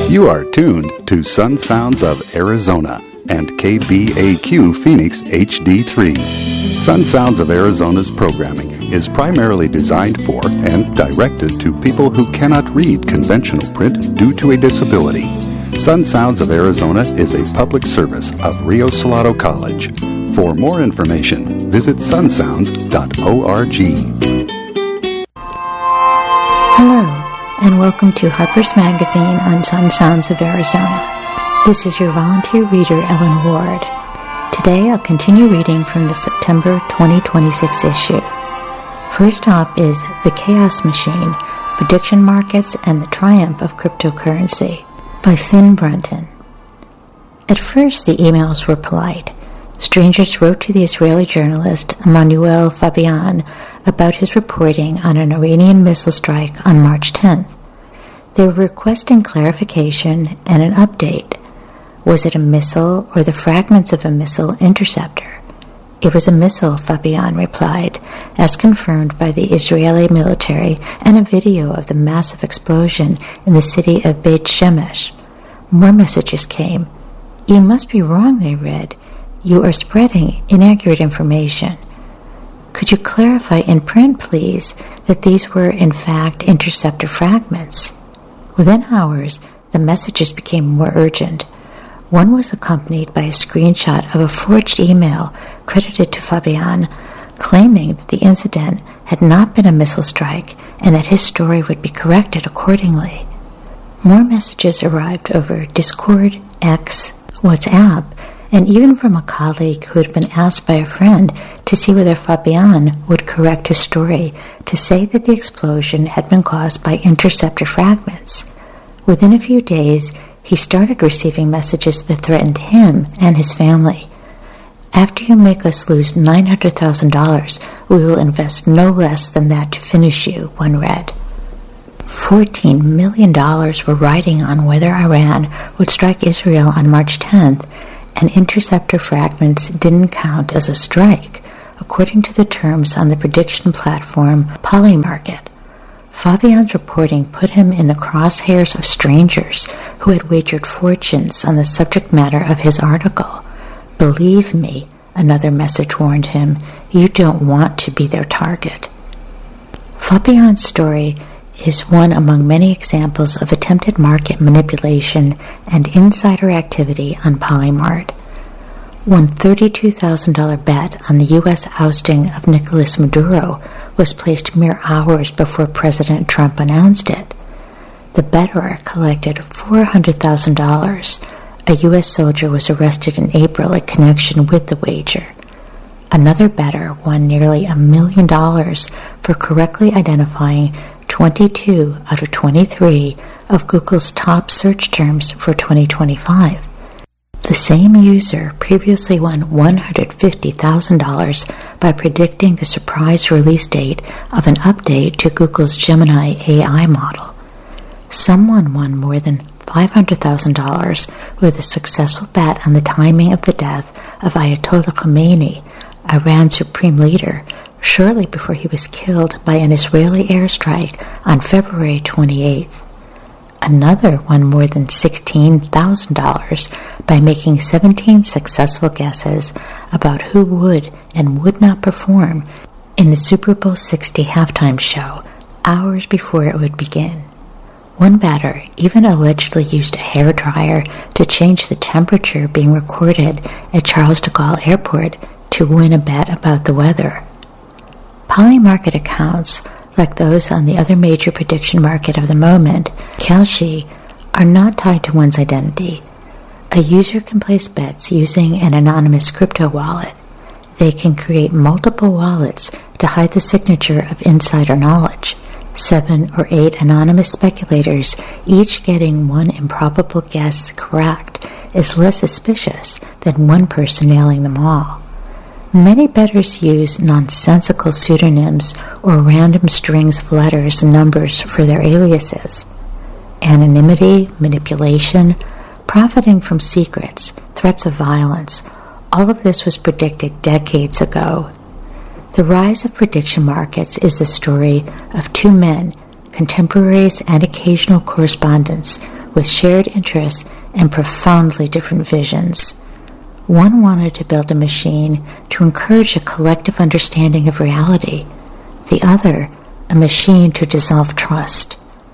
You are tuned to Sun Sounds of Arizona and KBAQ Phoenix HD3. Sun Sounds of Arizona's programming is primarily designed for and directed to people who cannot read conventional print due to a disability. Sun Sounds of Arizona is a public service of Rio Salado College. For more information, visit sunsounds.org. Hello, and welcome to Harper's Magazine on Sun Sounds of Arizona. This is your volunteer reader, Ellen Ward. Today I'll continue reading from the September 2026 issue. First up is The Chaos Machine, Prediction Markets and the Triumph of Cryptocurrency by Finn Brunton. At first the emails were polite. Strangers wrote to the Israeli journalist Emmanuel Fabian about his reporting on an Iranian missile strike on March 10th. They were requesting clarification and an update. Was it a missile or the fragments of a missile interceptor? It was a missile, Fabian replied, as confirmed by the Israeli military and a video of the massive explosion in the city of Beit Shemesh. More messages came. You must be wrong, they read. You are spreading inaccurate information. Could you clarify in print, please, that these were in fact interceptor fragments? Within hours, the messages became more urgent. One was accompanied by a screenshot of a forged email credited to Fabian, claiming that the incident had not been a missile strike and that his story would be corrected accordingly. More messages arrived over Discord, X, WhatsApp, and even from a colleague who had been asked by a friend to see whether Fabian would correct his story to say that the explosion had been caused by interceptor fragments. Within a few days, he started receiving messages that threatened him and his family. After you make us lose $900,000, we will invest no less than that to finish you, one read. $14 million were riding on whether Iran would strike Israel on March 10th, and interceptor fragments didn't count as a strike, according to the terms on the prediction platform Polymarket. Fabian's reporting put him in the crosshairs of strangers who had wagered fortunes on the subject matter of his article. Believe me, another message warned him, you don't want to be their target. Fabian's story is one among many examples of attempted market manipulation and insider activity on Polymart. One $32,000 bet on the U.S. ousting of Nicolas Maduro was placed mere hours before President Trump announced it. The bettor collected $400,000. A U.S. soldier was arrested in April in connection with the wager. Another bettor won nearly $1 million for correctly identifying 22 out of 23 of Google's top search terms for 2025. The same user previously won $150,000 by predicting the surprise release date of an update to Google's Gemini AI model. Someone won more than $500,000 with a successful bet on the timing of the death of Ayatollah Khomeini, Iran's supreme leader, shortly before he was killed by an Israeli airstrike on February 28th. Another won more than $16,000 by making 17 successful guesses about who would and would not perform in the Super Bowl 60 halftime show hours before it would begin. One bettor even allegedly used a hairdryer to change the temperature being recorded at Charles de Gaulle Airport to win a bet about the weather. Polymarket accounts, like those on the other major prediction market of the moment, Kalshi, are not tied to one's identity. A user can place bets using an anonymous crypto wallet. They can create multiple wallets to hide the signature of insider knowledge. 7 or 8 anonymous speculators, each getting one improbable guess correct, is less suspicious than one person nailing them all. Many bettors use nonsensical pseudonyms or random strings of letters and numbers for their aliases. Anonymity, manipulation, profiting from secrets, threats of violence, all of this was predicted decades ago. The rise of prediction markets is the story of two men, contemporaries and occasional correspondents, with shared interests and profoundly different visions. One wanted to build a machine to encourage a collective understanding of reality. The other, a machine to dissolve trust.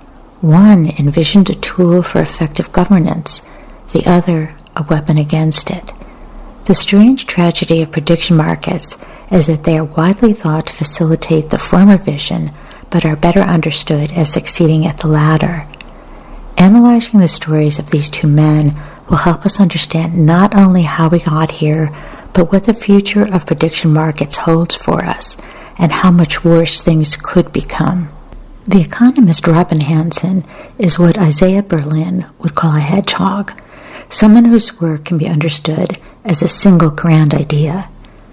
One envisioned a tool for effective governance, the other a weapon against it. The strange tragedy of prediction markets is that they are widely thought to facilitate the former vision, but are better understood as succeeding at the latter. Analyzing the stories of these two men will help us understand not only how we got here, but what the future of prediction markets holds for us, and how much worse things could become. The economist Robin Hanson is what Isaiah Berlin would call a hedgehog, someone whose work can be understood as a single grand idea.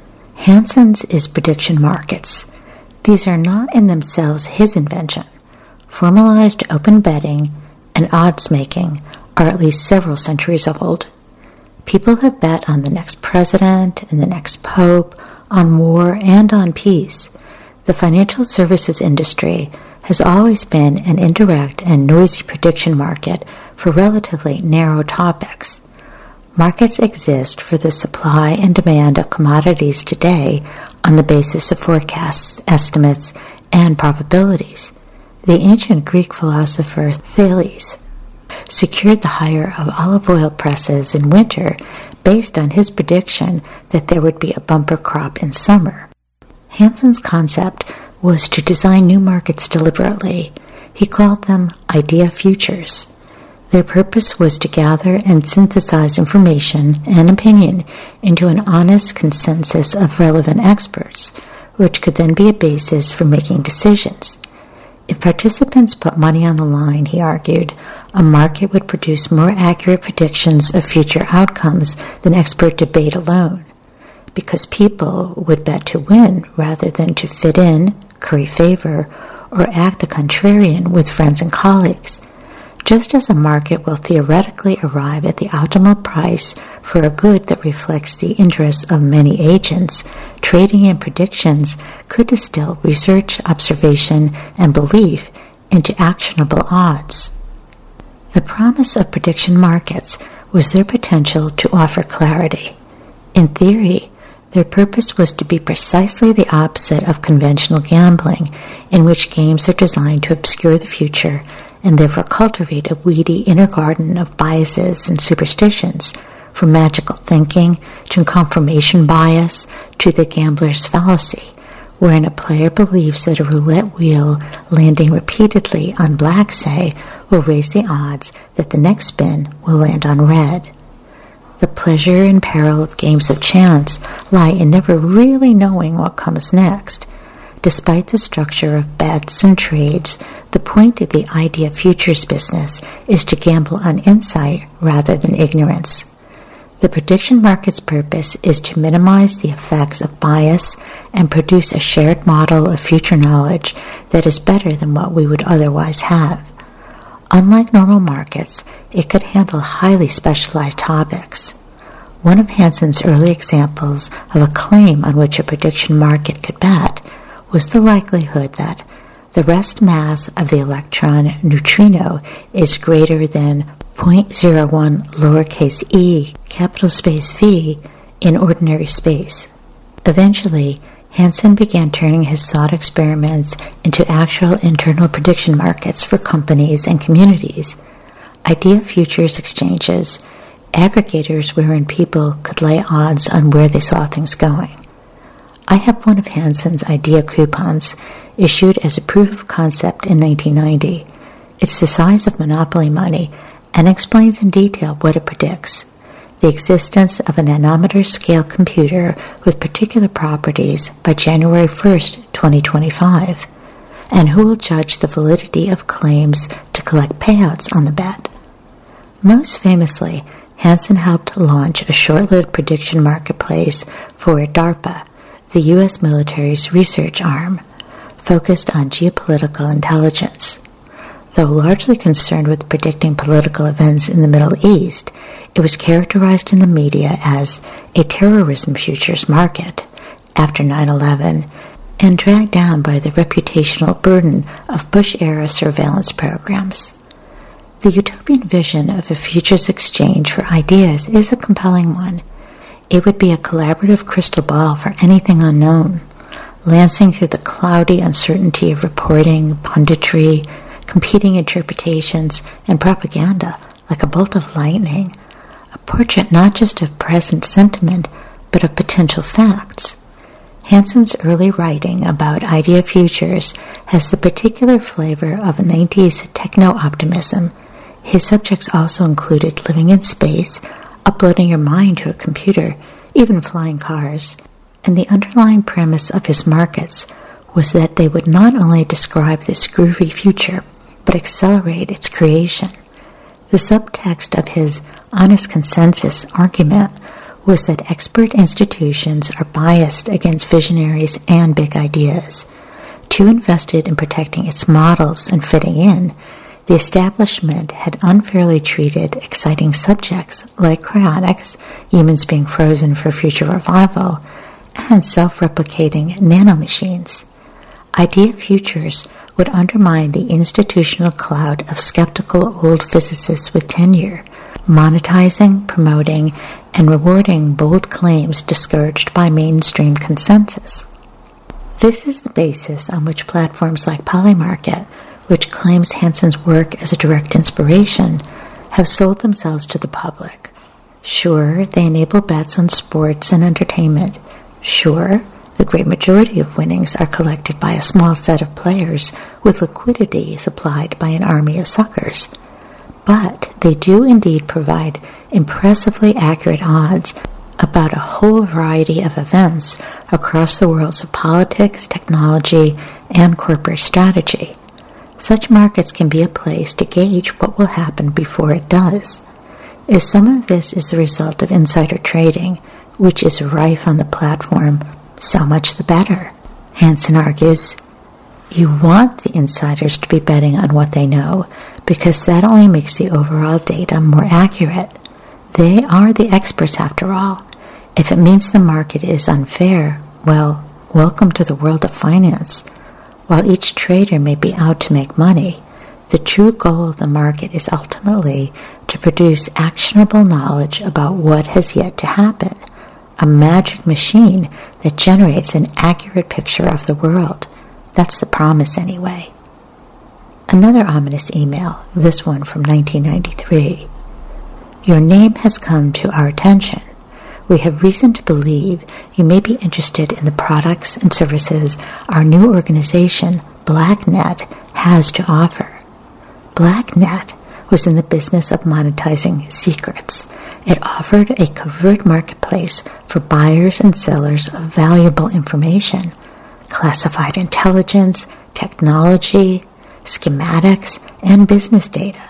Hanson's is prediction markets. These are not in themselves his invention. Formalized open betting and odds-making are at least several centuries old. People have bet on the next president and the next pope, on war and on peace. The financial services industry has always been an indirect and noisy prediction market for relatively narrow topics. Markets exist for the supply and demand of commodities today on the basis of forecasts, estimates, and probabilities. The ancient Greek philosopher Thales secured the hire of olive oil presses in winter based on his prediction that there would be a bumper crop in summer. Hanson's concept was to design new markets deliberately. He called them idea futures. Their purpose was to gather and synthesize information and opinion into an honest consensus of relevant experts, which could then be a basis for making decisions. If participants put money on the line, he argued, a market would produce more accurate predictions of future outcomes than expert debate alone, because people would bet to win rather than to fit in, curry favor, or act the contrarian with friends and colleagues. Just as a market will theoretically arrive at the optimal price for a good that reflects the interests of many agents, trading in predictions could distill research, observation, and belief into actionable odds. The promise of prediction markets was their potential to offer clarity. In theory, their purpose was to be precisely the opposite of conventional gambling, in which games are designed to obscure the future and therefore cultivate a weedy inner garden of biases and superstitions, from magical thinking to confirmation bias to the gambler's fallacy, wherein a player believes that a roulette wheel landing repeatedly on black, say, will raise the odds that the next spin will land on red. The pleasure and peril of games of chance lie in never really knowing what comes next. Despite the structure of bets and trades, the point of the idea futures business is to gamble on insight rather than ignorance. The prediction market's purpose is to minimize the effects of bias and produce a shared model of future knowledge that is better than what we would otherwise have. Unlike normal markets, it could handle highly specialized topics. One of Hanson's early examples of a claim on which a prediction market could bet was the likelihood that the rest mass of the electron neutrino is greater than 0.01 lowercase e capital space v in ordinary space. Eventually, Hanson began turning his thought experiments into actual internal prediction markets for companies and communities, idea futures exchanges, aggregators wherein people could lay odds on where they saw things going. I have one of Hanson's idea coupons issued as a proof of concept in 1990. It's the size of Monopoly money and explains in detail what it predicts: the existence of a nanometer-scale computer with particular properties by January 1st, 2025, and who will judge the validity of claims to collect payouts on the bet. Most famously, Hanson helped launch a short-lived prediction marketplace for DARPA, the U.S. military's research arm, focused on geopolitical intelligence. Though largely concerned with predicting political events in the Middle East, it was characterized in the media as a terrorism futures market after 9/11 and dragged down by the reputational burden of Bush-era surveillance programs. The utopian vision of a futures exchange for ideas is a compelling one. It would be a collaborative crystal ball for anything unknown, lancing through the cloudy uncertainty of reporting, punditry, competing interpretations, and propaganda like a bolt of lightning, a portrait not just of present sentiment, but of potential facts. Hanson's early writing about idea futures has the particular flavor of 90s techno-optimism. His subjects also included living in space, uploading your mind to a computer, even flying cars. And the underlying premise of his markets was that they would not only describe this groovy future, but accelerate its creation. The subtext of his honest consensus argument was that expert institutions are biased against visionaries and big ideas. Too invested in protecting its models and fitting in, the establishment had unfairly treated exciting subjects like cryonics, humans being frozen for future revival, and self-replicating nanomachines. Idea futures would undermine the institutional cloud of skeptical old physicists with tenure, monetizing, promoting, and rewarding bold claims discouraged by mainstream consensus. This is the basis on which platforms like Polymarket, which claims Hanson's work as a direct inspiration, have sold themselves to the public. Sure, they enable bets on sports and entertainment. Sure, the great majority of winnings are collected by a small set of players with liquidity supplied by an army of suckers. But they do indeed provide impressively accurate odds about a whole variety of events across the worlds of politics, technology, and corporate strategy. Such markets can be a place to gauge what will happen before it does. If some of this is the result of insider trading, which is rife on the platform, so much the better. Hanson argues, you want the insiders to be betting on what they know, because that only makes the overall data more accurate. They are the experts after all. If it means the market is unfair, well, welcome to the world of finance. While each trader may be out to make money, the true goal of the market is ultimately to produce actionable knowledge about what has yet to happen, a magic machine that generates an accurate picture of the world. That's the promise anyway. Another ominous email, this one from 1993. Your name has come to our attention. We have reason to believe you may be interested in the products and services our new organization, BlackNet, has to offer. BlackNet was in the business of monetizing secrets. It offered a covert marketplace for buyers and sellers of valuable information, classified intelligence, technology, schematics, and business data.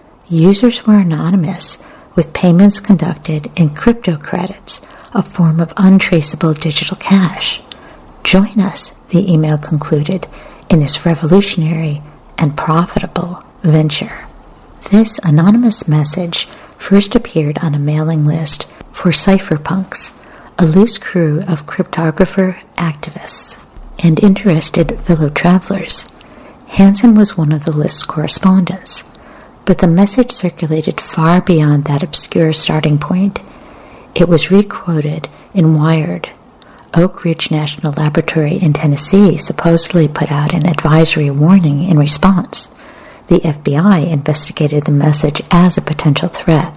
Users were anonymous, with payments conducted in crypto credits, a form of untraceable digital cash. Join us, the email concluded, in this revolutionary and profitable venture. This anonymous message first appeared on a mailing list for cypherpunks, a loose crew of cryptographer activists and interested fellow travelers. Hanson was one of the list's correspondents, but the message circulated far beyond that obscure starting point. It was re-quoted in Wired. Oak Ridge National Laboratory in Tennessee supposedly put out an advisory warning in response. The FBI investigated the message as a potential threat.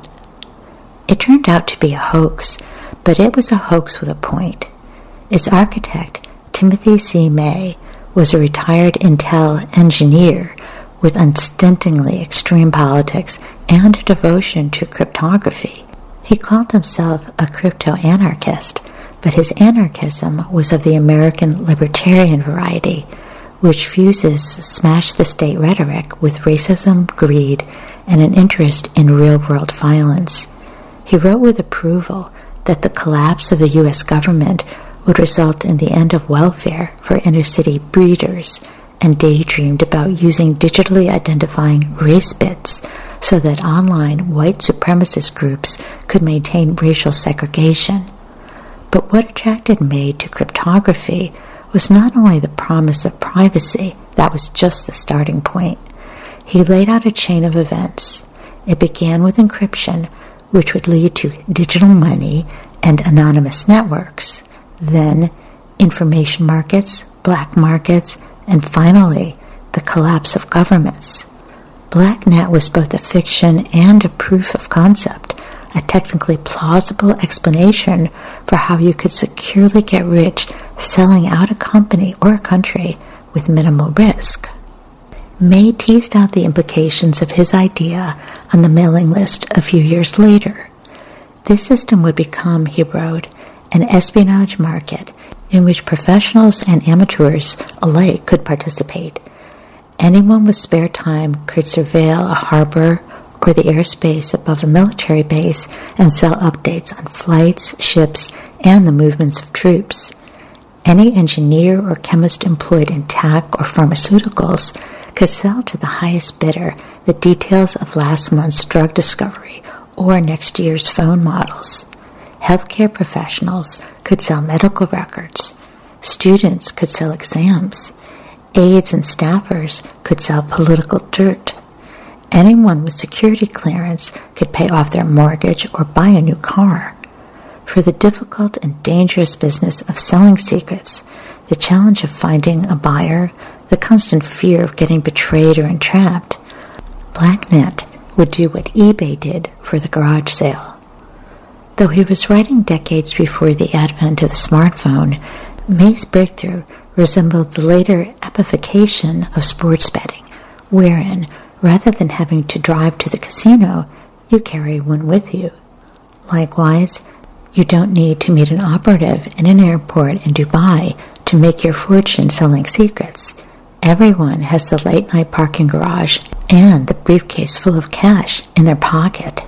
It turned out to be a hoax, but it was a hoax with a point. Its architect, Timothy C. May, was a retired Intel engineer with unstintingly extreme politics and a devotion to cryptography. He called himself a crypto-anarchist, but his anarchism was of the American libertarian variety, which fuses smash-the-state rhetoric with racism, greed, and an interest in real-world violence. He wrote with approval that the collapse of the U.S. government would result in the end of welfare for inner-city breeders, and daydreamed about using digitally identifying race bits so that online white supremacist groups could maintain racial segregation. But what attracted May to cryptography was not only the promise of privacy, that was just the starting point. he laid out a chain of events. It began with encryption, which would lead to digital money and anonymous networks, then information markets, black markets, and finally, the collapse of governments. BlackNet was both a fiction and a proof of concept, a technically plausible explanation for how you could securely get rich selling out a company or a country with minimal risk. May teased out the implications of his idea on the mailing list a few years later. This system would become, he wrote, an espionage market in which professionals and amateurs alike could participate. Anyone with spare time could surveil a harbor or the airspace above a military base and sell updates on flights, ships, and the movements of troops. Any engineer or chemist employed in tech or pharmaceuticals could sell to the highest bidder the details of last month's drug discovery or next year's phone models. Healthcare professionals could sell medical records. Students could sell exams. Aides and staffers could sell political dirt. Anyone with security clearance could pay off their mortgage or buy a new car. For the difficult and dangerous business of selling secrets, the challenge of finding a buyer, the constant fear of getting betrayed or entrapped, BlackNet would do what eBay did for the garage sale. Though he was writing decades before the advent of the smartphone, May's breakthrough resembled the later appification of sports betting, wherein, rather than having to drive to the casino, you carry one with you. Likewise, you don't need to meet an operative in an airport in Dubai to make your fortune selling secrets. Everyone has the late-night parking garage and the briefcase full of cash in their pocket.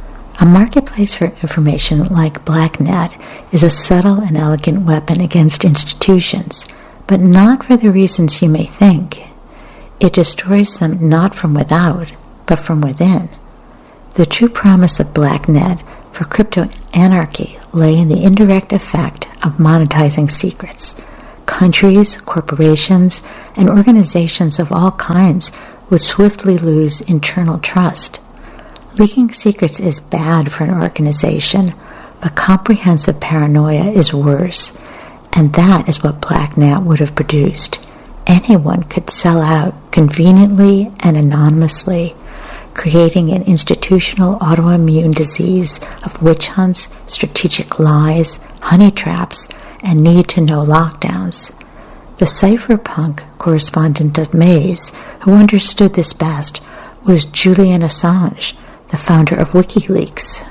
A marketplace for information like BlackNet is a subtle and elegant weapon against institutions, but not for the reasons you may think. It destroys them not from without, but from within. The true promise of BlackNet for crypto-anarchy lay in the indirect effect of monetizing secrets. Countries, corporations, and organizations of all kinds would swiftly lose internal trust. Leaking secrets is bad for an organization, but comprehensive paranoia is worse, and that is what BlackNet would have produced. Anyone could sell out conveniently and anonymously, creating an institutional autoimmune disease of witch hunts, strategic lies, honey traps, and need-to-know lockdowns. The cypherpunk correspondent of May's, who understood this best, was Julian Assange, the founder of WikiLeaks.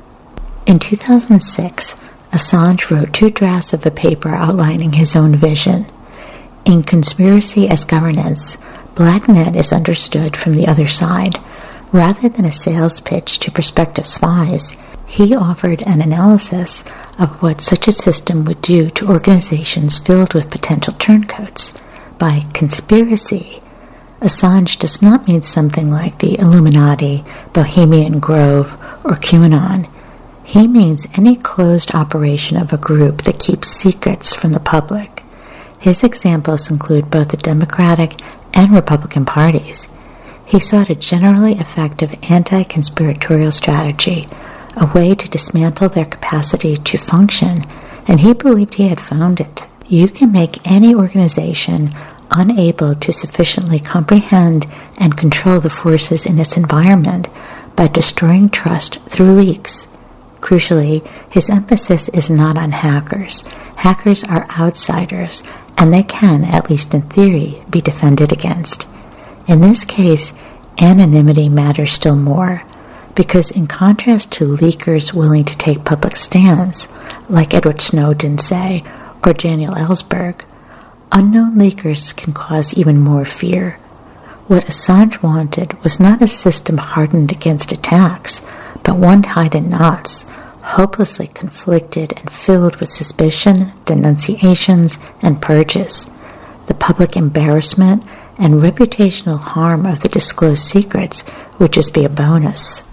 In 2006, Assange wrote 2 drafts of a paper outlining his own vision. In Conspiracy as Governance, BlackNet is understood from the other side. Rather than a sales pitch to prospective spies, he offered an analysis of what such a system would do to organizations filled with potential turncoats. By conspiracy, Assange does not mean something like the Illuminati, Bohemian Grove, or QAnon. He means any closed operation of a group that keeps secrets from the public. His examples include both the Democratic and Republican parties. He sought a generally effective anti-conspiratorial strategy, a way to dismantle their capacity to function, and he believed he had found it. You can make any organization unable to sufficiently comprehend and control the forces in its environment by destroying trust through leaks. Crucially, his emphasis is not on hackers. Hackers are outsiders, and they can, at least in theory, be defended against. In this case, anonymity matters still more, because in contrast to leakers willing to take public stands, like Edward Snowden, say, or Daniel Ellsberg, unknown leakers can cause even more fear. What Assange wanted was not a system hardened against attacks, but one tied in knots, hopelessly conflicted and filled with suspicion, denunciations, and purges. The public embarrassment and reputational harm of the disclosed secrets would just be a bonus.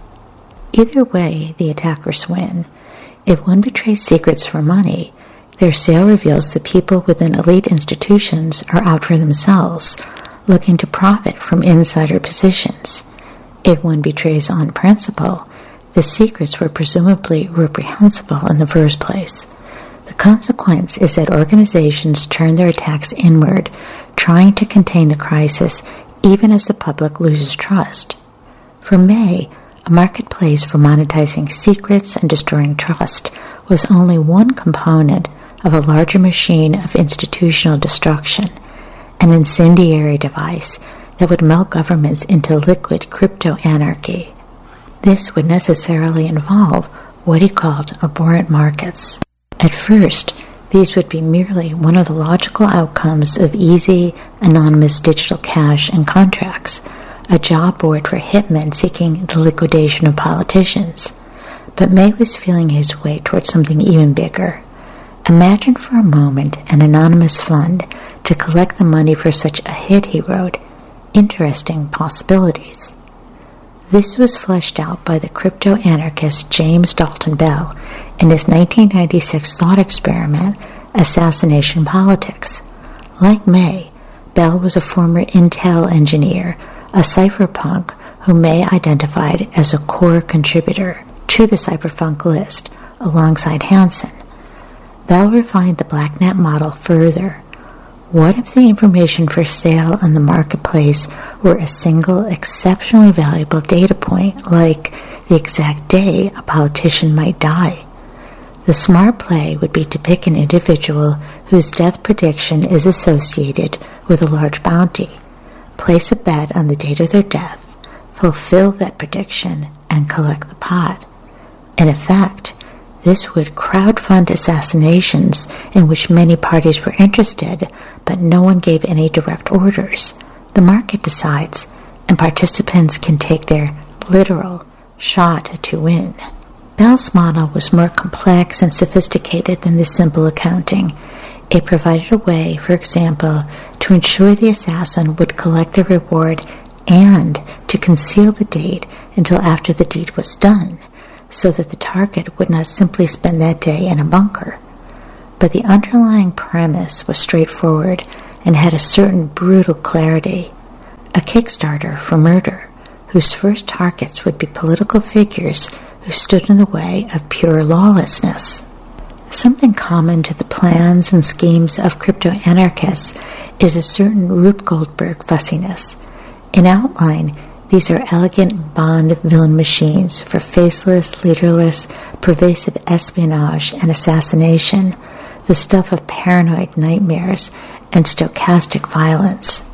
Either way, the attackers win. If one betrays secrets for money, their sale reveals that people within elite institutions are out for themselves, looking to profit from insider positions. If one betrays on principle, the secrets were presumably reprehensible in the first place. The consequence is that organizations turn their attacks inward, trying to contain the crisis even as the public loses trust. For May, a marketplace for monetizing secrets and destroying trust was only one component of a larger machine of institutional destruction, an incendiary device that would melt governments into liquid crypto-anarchy. This would necessarily involve what he called abhorrent markets. At first, these would be merely one of the logical outcomes of easy, anonymous digital cash and contracts, a job board for hitmen seeking the liquidation of politicians. But May was feeling his way towards something even bigger. Imagine for a moment an anonymous fund to collect the money for such a hit, he wrote. Interesting possibilities. This was fleshed out by the crypto-anarchist James Dalton Bell in his 1996 thought experiment, Assassination Politics. Like May, Bell was a former Intel engineer, a cypherpunk who May identified as a core contributor to the cypherpunk list alongside Hansen. Bell refined the BlackNet model further. What if the information for sale on the marketplace were a single exceptionally valuable data point, like the exact day a politician might die? The smart play would be to pick an individual whose death prediction is associated with a large bounty, place a bet on the date of their death, fulfill that prediction, and collect the pot. In effect, this would crowdfund assassinations in which many parties were interested, but no one gave any direct orders. The market decides, and participants can take their literal shot to win. Bell's model was more complex and sophisticated than this simple accounting. It provided a way, for example, to ensure the assassin would collect the reward and to conceal the date until after the deed was done, so that the target would not simply spend that day in a bunker. But the underlying premise was straightforward and had a certain brutal clarity. A Kickstarter for murder, whose first targets would be political figures who stood in the way of pure lawlessness. Something common to the plans and schemes of crypto-anarchists is a certain Rube Goldberg fussiness. In outline, these are elegant Bond villain machines for faceless, leaderless, pervasive espionage and assassination, the stuff of paranoid nightmares and stochastic violence.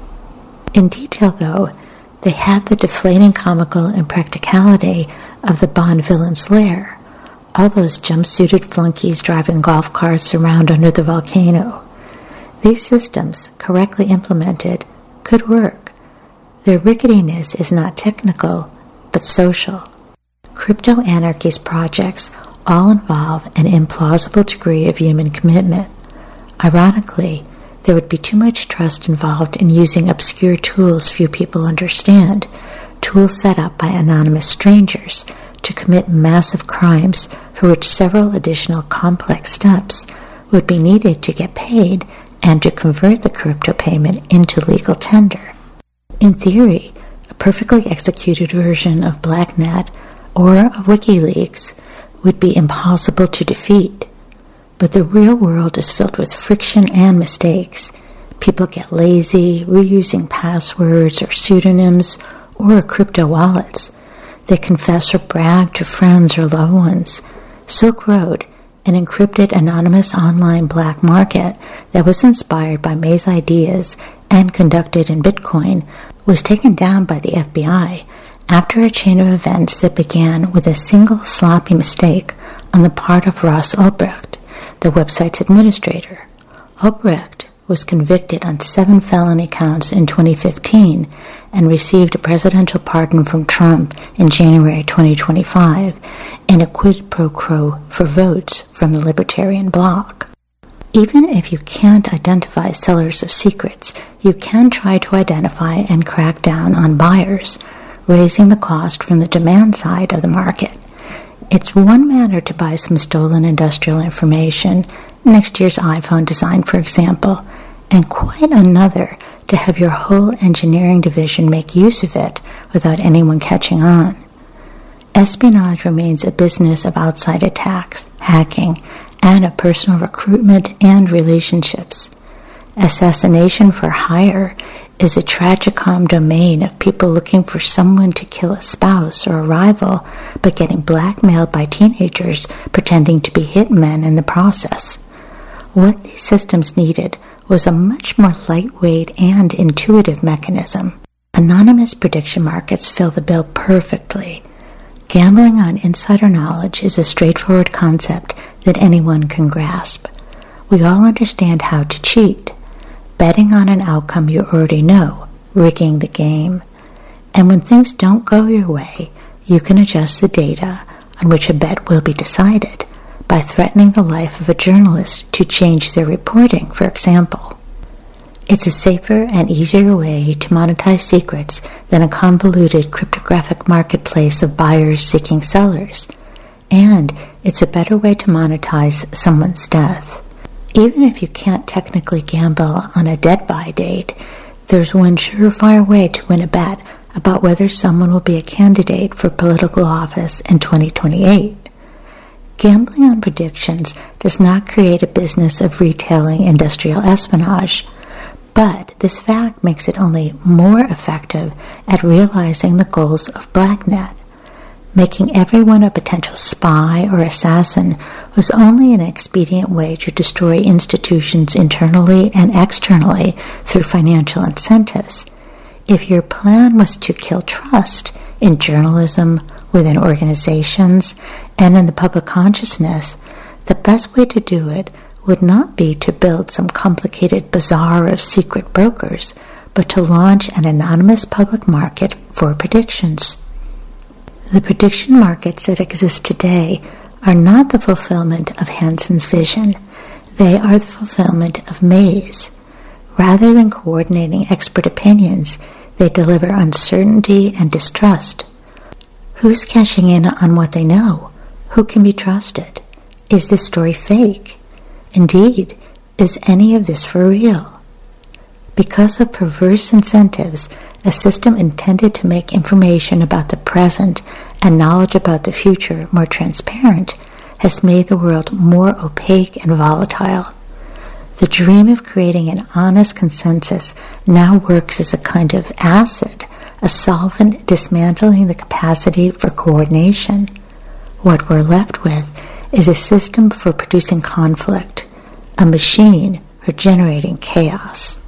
In detail, though, they have the deflating comical impracticality of the Bond villain's lair, all those jumpsuited flunkies driving golf carts around under the volcano. These systems, correctly implemented, could work. Their ricketiness is not technical, but social. Crypto-anarchy's projects all involve an implausible degree of human commitment. Ironically, there would be too much trust involved in using obscure tools few people understand, tools set up by anonymous strangers to commit massive crimes for which several additional complex steps would be needed to get paid and to convert the crypto payment into legal tender. In theory, a perfectly executed version of BlackNet or of WikiLeaks would be impossible to defeat. But the real world is filled with friction and mistakes. People get lazy, reusing passwords or pseudonyms or crypto wallets. They confess or brag to friends or loved ones. Silk Road, an encrypted anonymous online black market that was inspired by May's ideas and conducted in Bitcoin, was taken down by the FBI after a chain of events that began with a single sloppy mistake on the part of Ross Ulbricht, the website's administrator. Ulbricht was convicted on 7 felony counts in 2015 and received a presidential pardon from Trump in January 2025 and a quid pro quo for votes from the Libertarian bloc. Even if you can't identify sellers of secrets, you can try to identify and crack down on buyers, raising the cost from the demand side of the market. It's one matter to buy some stolen industrial information, next year's iPhone design, for example, and quite another to have your whole engineering division make use of it without anyone catching on. Espionage remains a business of outside attacks, hacking, and of personal recruitment and relationships. Assassination for hire is a tragicom domain of people looking for someone to kill a spouse or a rival, but getting blackmailed by teenagers pretending to be hitmen in the process. What these systems needed was a much more lightweight and intuitive mechanism. Anonymous prediction markets fill the bill perfectly. Gambling on insider knowledge is a straightforward concept that anyone can grasp. We all understand how to cheat. Betting on an outcome you already know, rigging the game. And when things don't go your way, you can adjust the data on which a bet will be decided by threatening the life of a journalist to change their reporting, for example. It's a safer and easier way to monetize secrets than a convoluted cryptographic marketplace of buyers seeking sellers. And it's a better way to monetize someone's death. Even if you can't technically gamble on a dead-by date, there's one surefire way to win a bet about whether someone will be a candidate for political office in 2028. Gambling on predictions does not create a business of retailing industrial espionage, but this fact makes it only more effective at realizing the goals of BlackNet. Making everyone a potential spy or assassin was only an expedient way to destroy institutions internally and externally through financial incentives. If your plan was to kill trust in journalism, within organizations, and in the public consciousness, the best way to do it would not be to build some complicated bazaar of secret brokers, but to launch an anonymous public market for predictions. The prediction markets that exist today are not the fulfillment of Hansen's vision. They are the fulfillment of May's. Rather than coordinating expert opinions, they deliver uncertainty and distrust. Who's cashing in on what they know? Who can be trusted? Is this story fake? Indeed, is any of this for real? Because of perverse incentives, a system intended to make information about the present and knowledge about the future more transparent has made the world more opaque and volatile. The dream of creating an honest consensus now works as a kind of acid, a solvent dismantling the capacity for coordination. What we're left with is a system for producing conflict, a machine for generating chaos.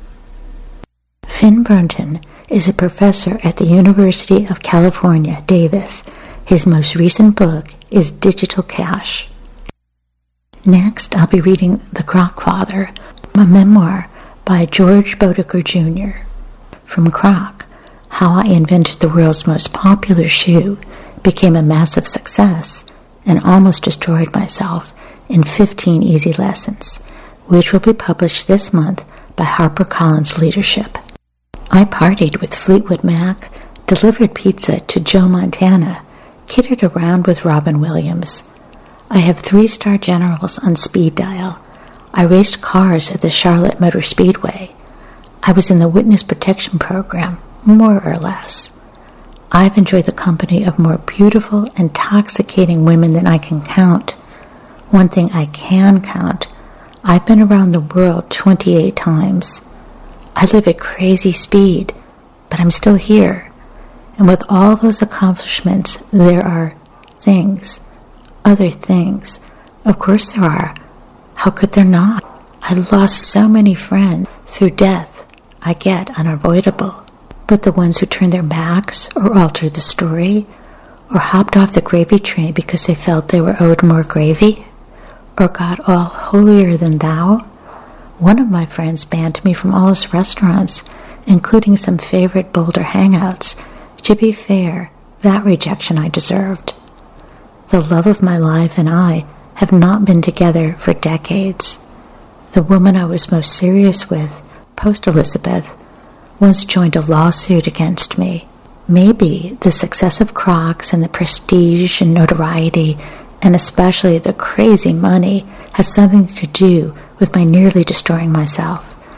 Finn Brunton is a professor at the University of California, Davis. His most recent book is Digital Cash. Next, I'll be reading The Croc Father, a memoir by George Bodeker Jr. From Croc, How I Invented the World's Most Popular Shoe, Became a Massive Success, and Almost Destroyed Myself in 15 Easy Lessons, which will be published this month by HarperCollins Leadership. I partied with Fleetwood Mac, delivered pizza to Joe Montana, kidded around with Robin Williams. I have 3-star generals on speed dial. I raced cars at the Charlotte Motor Speedway. I was in the Witness Protection Program, more or less. I've enjoyed the company of more beautiful, intoxicating women than I can count. One thing I can count, I've been around the world 28 times. I live at crazy speed, but I'm still here. And with all those accomplishments, there are things, other things. Of course there are. How could there not? I lost so many friends through death. I get unavoidable. But the ones who turned their backs or altered the story or hopped off the gravy train because they felt they were owed more gravy or got all holier than thou. One of my friends banned me from all his restaurants, including some favorite Boulder hangouts. To be fair, that rejection I deserved. The love of my life and I have not been together for decades. The woman I was most serious with, post-Elizabeth, once joined a lawsuit against me. Maybe the success of Crocs and the prestige and notoriety, and especially the crazy money, has something to do with my nearly destroying myself.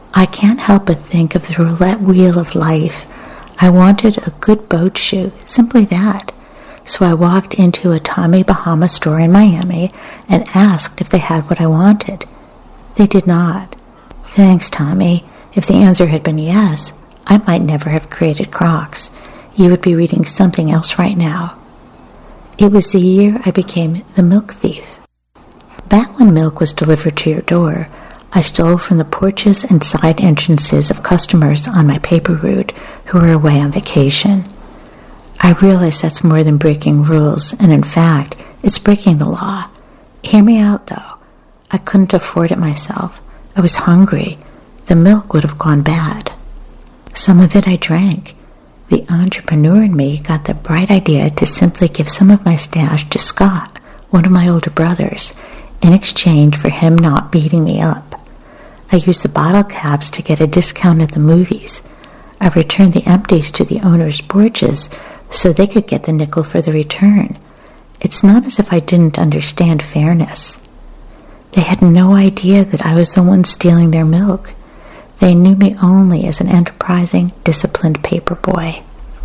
I can't help but think of the roulette wheel of life. I wanted a good boat shoe, simply that. So I walked into a Tommy Bahama store in Miami and asked if they had what I wanted. They did not. Thanks, Tommy. If the answer had been yes, I might never have created Crocs. You would be reading something else right now. It was the year I became the milk thief. Back when milk was delivered to your door, I stole from the porches and side entrances of customers on my paper route who were away on vacation. I realize that's more than breaking rules, and in fact, it's breaking the law. Hear me out, though. I couldn't afford it myself. I was hungry. The milk would have gone bad. Some of it I drank. The entrepreneur in me got the bright idea to simply give some of my stash to Scott, one of my older brothers, in exchange for him not beating me up. I used the bottle caps to get a discount at the movies. I returned the empties to the owner's porches so they could get the nickel for the return. It's not as if I didn't understand fairness. They had no idea that I was the one stealing their milk. They knew me only as an enterprising, disciplined paper boy.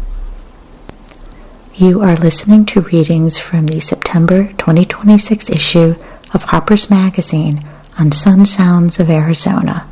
You are listening to readings from the September 2026 issue of Harper's Magazine on Sun Sounds of Arizona.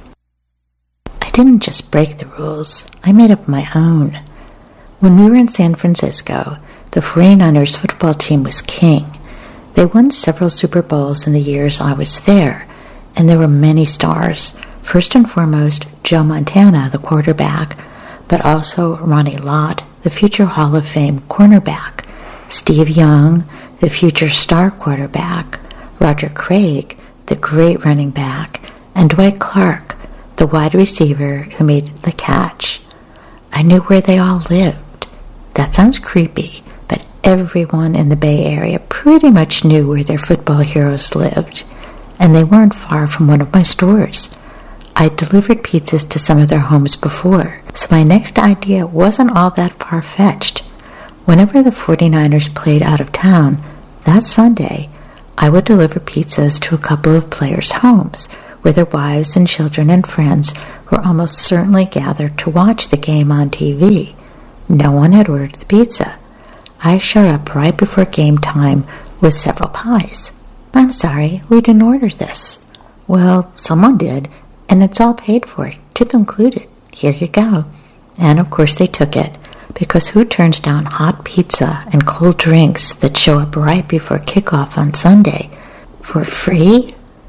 I didn't just break the rules, I made up my own. When we were in San Francisco, the 49ers football team was king. They won several Super Bowls in the years I was there, and there were many stars. First and foremost, Joe Montana, the quarterback, but also Ronnie Lott, the future Hall of Fame cornerback, Steve Young, the future star quarterback, Roger Craig, the great running back, and Dwight Clark, the wide receiver who made the catch. I knew where they all lived. That sounds creepy, but everyone in the Bay Area pretty much knew where their football heroes lived, and they weren't far from one of my stores. I'd delivered pizzas to some of their homes before, so my next idea wasn't all that far-fetched. Whenever the 49ers played out of town, that Sunday, I would deliver pizzas to a couple of players' homes, where their wives and children and friends were almost certainly gathered to watch the game on TV. No one had ordered the pizza. I showed up right before game time with several pies. I'm sorry, we didn't order this. Well, someone did, and it's all paid for, tip included. Here you go. And of course they took it, because who turns down hot pizza and cold drinks that show up right before kickoff on Sunday for free?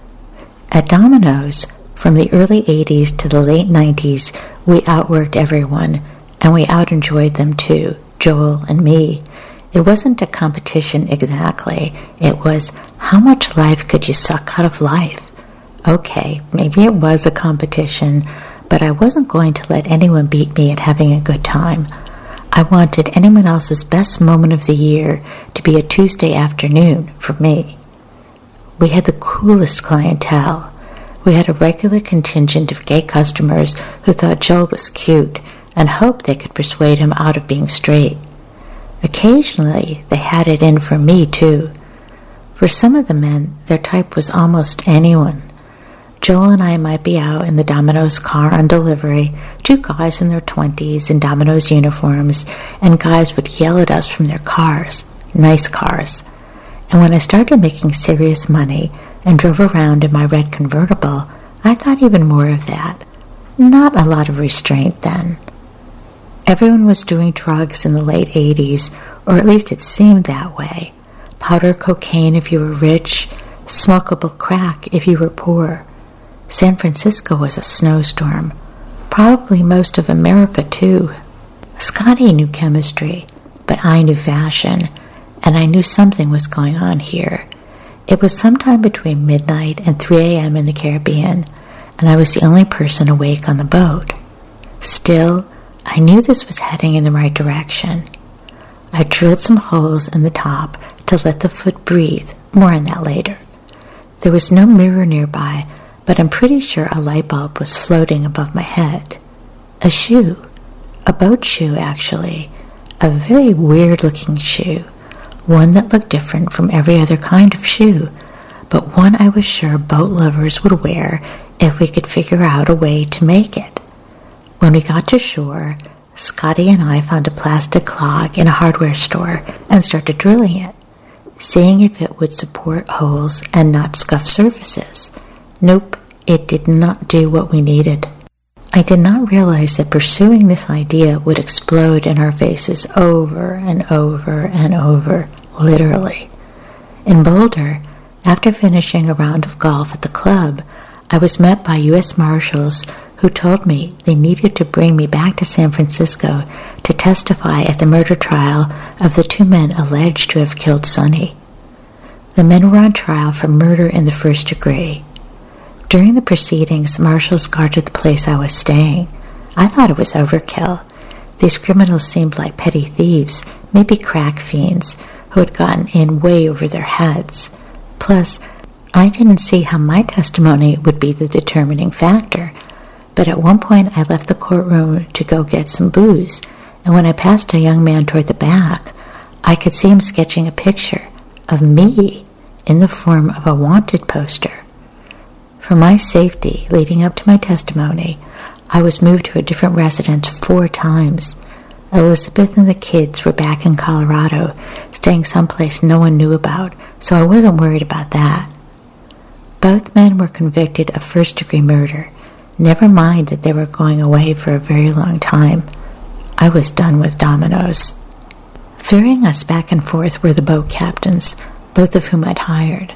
At Domino's, from the early 80s to the late 90s, we outworked everyone, and we out-enjoyed them too, Joel and me. It wasn't a competition exactly. It was, how much life could you suck out of life? Okay, maybe it was a competition, but I wasn't going to let anyone beat me at having a good time. I wanted anyone else's best moment of the year to be a Tuesday afternoon for me. We had the coolest clientele. We had a regular contingent of gay customers who thought Joel was cute and hoped they could persuade him out of being straight. Occasionally, they had it in for me, too. For some of the men, their type was almost anyone. Joel and I might be out in the Domino's car on delivery, two guys in their 20s in Domino's uniforms, and guys would yell at us from their cars, nice cars. And when I started making serious money and drove around in my red convertible, I got even more of that. Not a lot of restraint then. Everyone was doing drugs in the late 80s, or at least it seemed that way. Powder cocaine if you were rich, smokable crack if you were poor. San Francisco was a snowstorm. Probably most of America, too. Scotty knew chemistry, but I knew fashion, and I knew something was going on here. It was sometime between midnight and 3 a.m. in the Caribbean, and I was the only person awake on the boat. Still, I knew this was heading in the right direction. I drilled some holes in the top to let the foot breathe. More on that later. There was no mirror nearby, but I'm pretty sure a light bulb was floating above my head. A shoe. A boat shoe, actually. A very weird-looking shoe. One that looked different from every other kind of shoe, but one I was sure boat lovers would wear if we could figure out a way to make it. When we got to shore, Scotty and I found a plastic clog in a hardware store and started drilling it, seeing if it would support holes and not scuff surfaces. Nope, it did not do what we needed. I did not realize that pursuing this idea would explode in our faces over and over and over, literally. In Boulder, after finishing a round of golf at the club, I was met by U.S. Marshals who told me they needed to bring me back to San Francisco to testify at the murder trial of the 2 men alleged to have killed Sonny. The men were on trial for murder in the first degree. During the proceedings, marshals guarded the place I was staying. I thought it was overkill. These criminals seemed like petty thieves, maybe crack fiends, who had gotten in way over their heads. Plus, I didn't see how my testimony would be the determining factor. But at one point I left the courtroom to go get some booze, and when I passed a young man toward the back, I could see him sketching a picture of me in the form of a wanted poster. For my safety leading up to my testimony, I was moved to a different residence 4 times. Elizabeth and the kids were back in Colorado, staying someplace no one knew about, so I wasn't worried about that. Both men were convicted of first-degree murder. Never mind that they were going away for a very long time. I was done with dominoes. Ferrying us back and forth were the boat captains, both of whom I'd hired.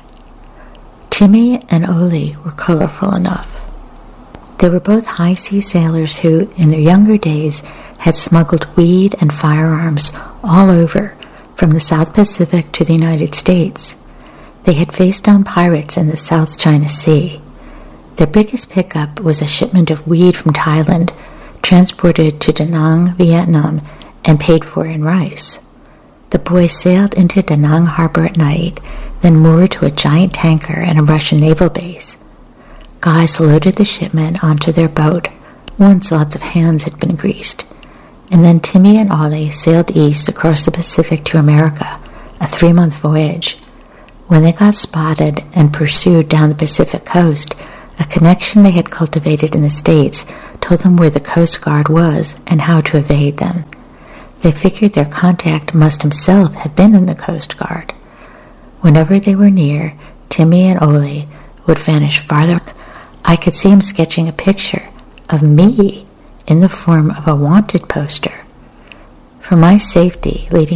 Timmy and Oli were colorful enough. They were both high-sea sailors who, in their younger days, had smuggled weed and firearms all over, from the South Pacific to the United States. They had faced down pirates in the South China Sea. Their biggest pickup was a shipment of weed from Thailand, transported to Da Nang, Vietnam, and paid for in rice. The boys sailed into Da Nang harbor at night, then moored to a giant tanker at a Russian naval base. Guys loaded the shipment onto their boat, once lots of hands had been greased, and then Timmy and Ollie sailed east across the Pacific to America, a 3-month voyage. When they got spotted and pursued down the Pacific coast, a connection they had cultivated in the States told them where the Coast Guard was and how to evade them. They figured their contact must himself have been in the Coast Guard. Whenever they were near, Timmy and Oli would vanish farther. I could see him sketching a picture of me in the form of a wanted poster. For my safety leading